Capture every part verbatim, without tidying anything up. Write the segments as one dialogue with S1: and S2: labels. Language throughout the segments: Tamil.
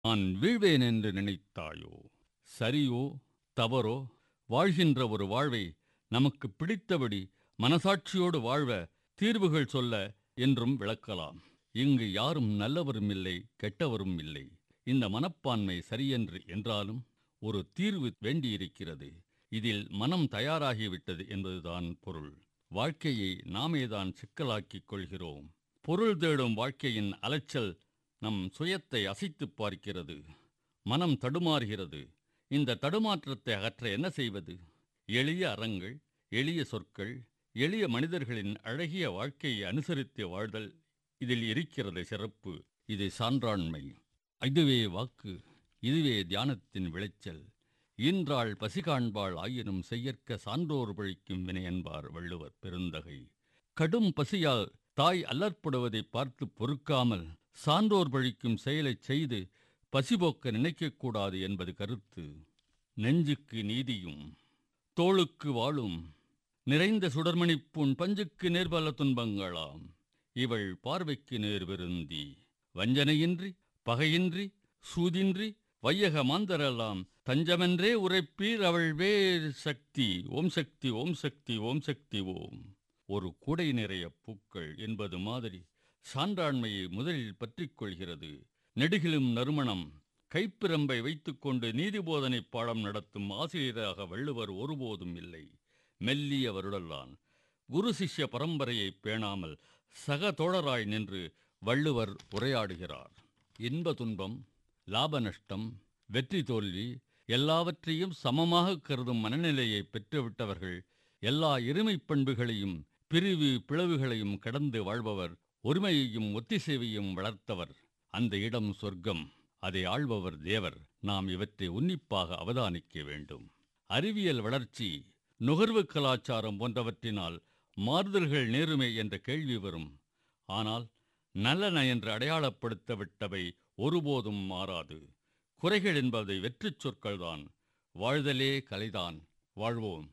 S1: நான் வீழ்வேன் என்று நினைத்தாயோ? சரியோ தவறோ, வாழ்கின்ற ஒரு வாழ்வை நமக்கு பிடித்தபடி மனசாட்சியோடு வாழ்வ தீர்வுகள் சொல்ல என்றும் விளக்கலாம். இங்கு யாரும் நல்லவரும் இல்லை, கெட்டவரும் இல்லை. இந்த மனப்பான்மை சரியென்று என்றாலும் ஒரு தீர்வு வேண்டியிருக்கிறது. இதில் மனம் தயாராகிவிட்டது என்பதுதான் பொருள். வாழ்க்கையை நாமேதான் சிக்கலாக்கிக் கொள்கிறோம். பொருள் தேடும் வாழ்க்கையின் அலைச்சல் நம் சுயத்தை அசைத்துப் பார்க்கிறது. மனம் தடுமாறுகிறது. இந்த தடுமாற்றத்தை அகற்ற என்ன செய்வது? எளிய அறங்கள், எளிய சொற்கள், எளிய மனிதர்களின் அழகிய வாழ்க்கையை அனுசரித்து வாழ்தல் இதில் இருக்கிறது சிறப்பு. இது சான்றாண்மை. இதுவே வாக்கு. இதுவே தியானத்தின் விளைச்சல். ஈன்றாள் பசி காண்பாள் ஆயினும் செய்யற்க சான்றோர் பழிக்கும் வினை என்பார் வள்ளுவர் பெருந்தகை. கடும் பசியால் தாய் அல்லற்படுவதை பார்த்து பொறுக்காமல் சான்றோர் பழிக்கும் செயலைச் செய்து பசிபோக்க நினைக்கக்கூடாது என்பது கருத்து. நெஞ்சுக்கு நீதியும் தோளுக்கு வாளும் நிறைந்த சுடர்மணிப்பூண் பஞ்சுக்கு நேர்பல துன்பங்களாம். இவள் பார்வைக்கு நேர் விருந்தி. வஞ்சனையின்றி பகையின்றி சூதின்றி வையக மாந்தரெல்லாம் தஞ்சமென்றே உரைப்பீர் அவள் வேர் சக்தி. ஓம் சக்தி ஓம் சக்தி ஓம் சக்தி ஓம். ஒரு கூடை நிறைய பூக்கள் என்பது மாதிரி சான்றாண்மையை முதலில் பற்றிக் கொள்கிறது. நெடுகிலும் நறுமணம் கைப்பிரம்பை வைத்துக்கொண்டு நீதிபோதனை பாடம் நடத்தும் ஆசிரியராக வள்ளுவர் ஒருபோதும் இல்லை. மெல்லிய வருடல்லான் குரு சிஷ்ய பரம்பரையை பேணாமல் சக தோழராய் நின்று வள்ளுவர் உரையாடுகிறார். இன்ப துன்பம், லாப நஷ்டம், வெற்றி தோல்வி எல்லாவற்றையும் சமமாக கருதும் மனநிலையை பெற்றுவிட்டவர்கள். எல்லா இருமைப் பண்புகளையும் பிரிவு பிளவுகளையும் கடந்து வாழ்பவர். ஒருமையையும் ஒத்திசைவையும் வளர்த்தவர். அந்த இடம் சொர்க்கம். அதை ஆள்பவர் தேவர். நாம் இவற்றை உன்னிப்பாக அவதானிக்க வேண்டும். அறிவியல் வளர்ச்சி, நுகர்வு கலாச்சாரம் போன்றவற்றினால் மாறுதல்கள் நேருமே என்ற கேள்வி வரும். ஆனால் நல்லன என்று அடையாளப்படுத்த விட்டவை ஒருபோதும் மாறாது. குறைகள் என்பதை வெற்றிச் சொற்கள்தான். வாழ்தலே கலைதான். வாழ்வோம்.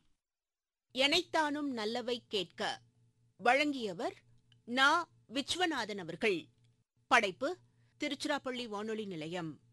S2: எனைத்தானும் நல்லவை கேட்க வழங்கியவர் நா. விஸ்வநாதன் அவர்கள். படைப்பு திருச்சிராப்பள்ளி வானொலி நிலையம்.